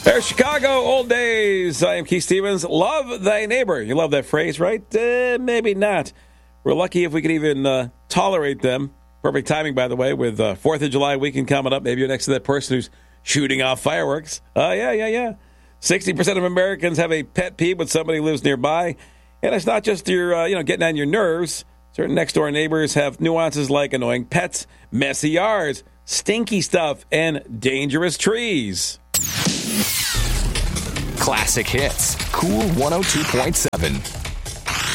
There's Chicago, old days. I am Keith Stevens. Love thy neighbor. You love that phrase, right? Maybe not. We're lucky if we can even tolerate them. Perfect timing, by the way, with 4th of July weekend coming up. Maybe you're next to that person who's shooting off fireworks. Yeah. 60% of Americans have a pet peeve when somebody lives nearby. And it's not just your, getting on your nerves. Certain next-door neighbors have nuances like annoying pets, messy yards, stinky stuff, and dangerous trees. Classic hits. Cool 102.7.